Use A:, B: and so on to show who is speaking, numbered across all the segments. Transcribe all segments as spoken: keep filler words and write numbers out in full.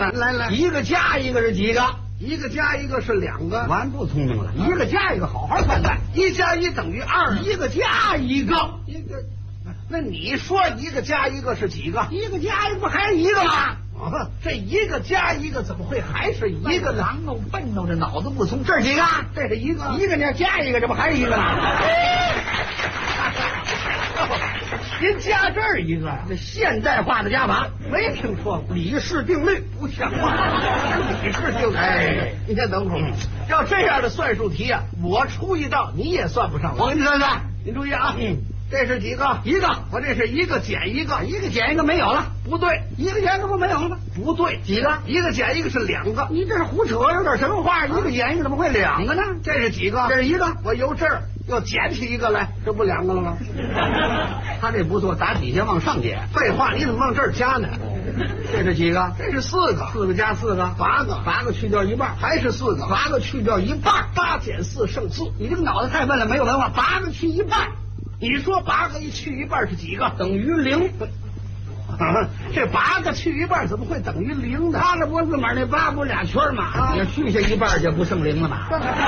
A: 呢？来来，一个加一个是几个？
B: 一个加一个是两个，
A: 完不聪明了。一个加一个，好好算算，
B: 一加一等于二，
A: 一个加一个，
B: 一个。那你说一个加一个是几个？
A: 一个加一个不还是一个吗？
B: 啊，这一个加一个怎么会还是一个呢？
A: 狼哦，笨哦，这脑子不聪。这是几个？
B: 这是一个，
A: 一个你要加一个，这不还是一个吗？您加这儿一个，这现代化的加法
B: 没听说过。
A: 李氏定律不像话，
B: 李氏定律。哎，你先等会儿，要这样的算术题啊，我出一道你也算不上来。
A: 我给你算算，
B: 您注意啊，
A: 嗯，
B: 这是几个？
A: 一个，
B: 我这是一个减一个，
A: 一个减一个没有了，
B: 不对，
A: 一个减一个不没有了吗？
B: 不对，
A: 几个？
B: 一个减一个是两个，
A: 你这是胡扯，有点什么话？一个减一个怎么会两个呢？
B: 这是几个？
A: 这是一个，
B: 我由这儿又减起一个来，这不两个了吗？
A: 他这不错，打底下往上减。
B: 废话，你怎么往这儿加呢？
A: 这是几个？
B: 这是四个，
A: 四个加四个，
B: 八个，
A: 八个去掉一半
B: 还是四个，
A: 八个去掉一半，
B: 八减四剩四。
A: 你这个脑子太笨了，没有文化。八个去一半，
B: 你说八个一去一半是几个？
A: 等于零。
B: 啊、这八个去一半怎么会等于零呢？
A: 他这不字码那八不俩圈吗？啊，你去下一半就不剩零了吗？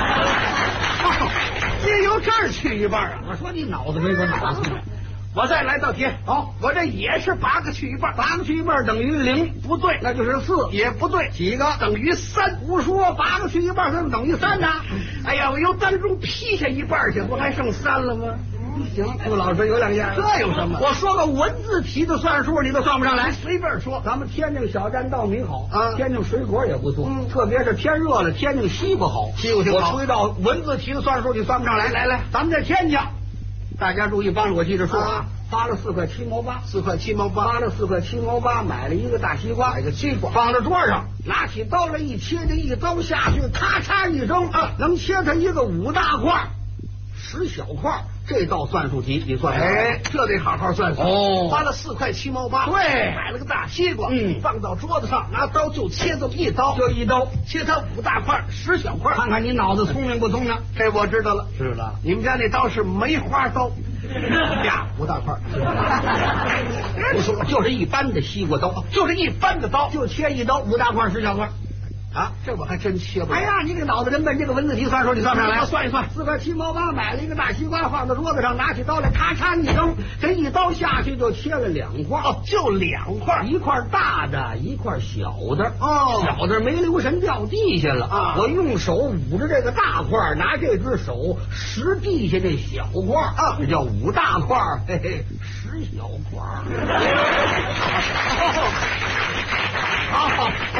B: 这由这儿去一半啊！
A: 我说你脑子没我脑子。
B: 我再来道题，
A: 好，
B: 我这也是八个去一半，
A: 八个去一半等于零，
B: 不对，
A: 那就是四，
B: 也不对，
A: 几个
B: 等于三？
A: 胡说，八个去一半怎么等于三呢？
B: 哎呀，我由当中劈下一半去，不还剩三了吗？
A: 行，陆老师有两样，
B: 这有什么？
A: 我说个文字题的算术，你都算不上来，
B: 随便说。
A: 咱们天津小站稻米好
B: 啊，
A: 天津水果也不错，
B: 嗯，
A: 特别是天热了，天津西瓜好，
B: 西瓜挺好。
A: 我出一道文字题的算术，你算不上来。
B: 来来，
A: 咱们在天津，大家注意帮着我记着数啊。花了四块七毛八，
B: 四块七毛八，
A: 花了四块七毛八，买了一个大西瓜，
B: 买个西瓜
A: 放在桌上，拿起刀来一切，这一刀下去，咔嚓一声，啊，能切它一个五大块，十小块。这道算术题你算出来？
B: 哎，这得好好算算
A: 哦。
B: 花了四块七毛八，
A: 对，
B: 买了个大西瓜，
A: 嗯，
B: 放到桌子上，拿刀就切这么一刀，
A: 就一刀，
B: 切它五大块，十小块。
A: 看看你脑子聪明不聪明？
B: 这我知道了，
A: 是了，
B: 你们家那刀是梅花刀呀，五大块。
A: 不说，就是一般的西瓜刀，
B: 就是一般的刀，
A: 就切一刀，五大块，十小块。
B: 啊，这我还真切不了。
A: 哎呀，你这个脑子真笨，这个文字题算数你算不上来。
B: 我算一算，
A: 四块七毛八买了一个大西瓜，放在桌子上，拿起刀来，咔嚓一扔，这一刀下去就切了两块。
B: 哦，就两块，
A: 一块大的，一块小的。
B: 哦，
A: 小的没留神掉地下了
B: 啊！
A: 我用手捂着这个大块，拿这只手拾地下这小块
B: 啊，
A: 这叫五大块，嘿嘿，十小块。
B: 好好。